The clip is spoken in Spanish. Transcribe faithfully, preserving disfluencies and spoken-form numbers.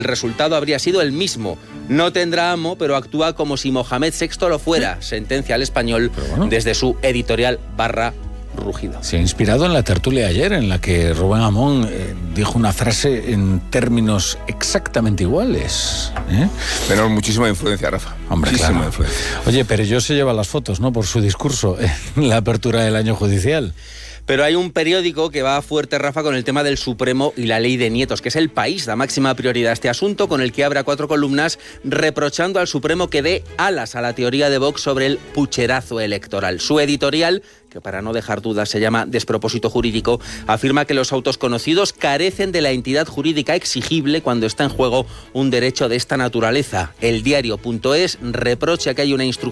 El resultado habría sido el mismo. No tendrá amo, pero actúa como si Mohamed sexto lo fuera, sentencia al Español bueno. desde su editorial barra Rugido. Se ha inspirado en la tertulia ayer, en la que Rubén Amón eh, dijo una frase en términos exactamente iguales. ¿eh? Tenemos muchísima influencia, Rafa. Hombre, muchísima claro. influencia. Oye, pero yo se lleva las fotos, ¿no? Por su discurso en la apertura del año judicial. Pero hay un periódico que va fuerte, Rafa, con el tema del Supremo y la ley de nietos, que es El País, da máxima prioridad a este asunto, con el que abre a cuatro columnas reprochando al Supremo que dé alas a la teoría de Vox sobre el pucherazo electoral. Su editorial, que para no dejar dudas se llama Despropósito Jurídico, afirma que los autos conocidos carecen de la entidad jurídica exigible cuando está en juego un derecho de esta naturaleza. El diario punto es reprocha que hay una instrucción